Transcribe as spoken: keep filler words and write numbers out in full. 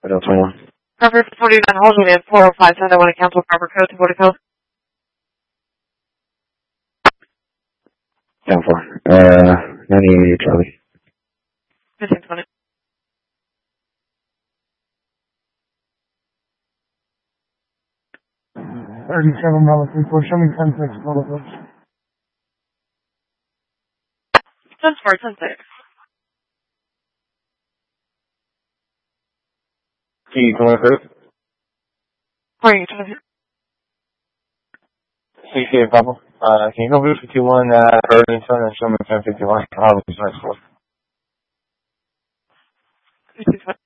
Hotel twenty-one. Crawford forty-nine Halsey at four oh five seven. I want to cancel Crawford Code to Portico. Down four. Uh, ninety-eight Charlie. fifteen twenty. thirty-seven Bravo three four, show me ten six, Bravo please. ten four, ten six. Key twenty-six. Where are you trying to hit? C C A Papa. Uh, can you go Blue fifty-one, uh, Burlington and show me ten fifty-one? I'll be nice for fifteen twenty.